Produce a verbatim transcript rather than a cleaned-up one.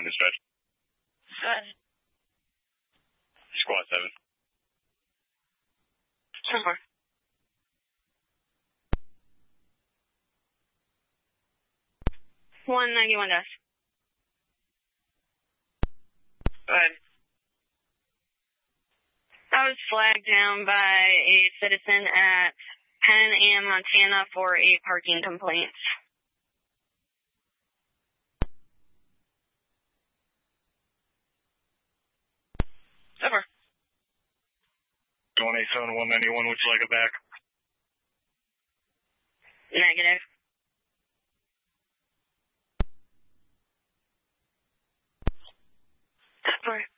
one dispatch. Good. Squad seven. Super. one ninety-one dash. Good. I was flagged down by a citizen at ten A M Montana for a parking complaint. Super. one eighty-seven, one ninety-one, would you like it back? Negative. Super.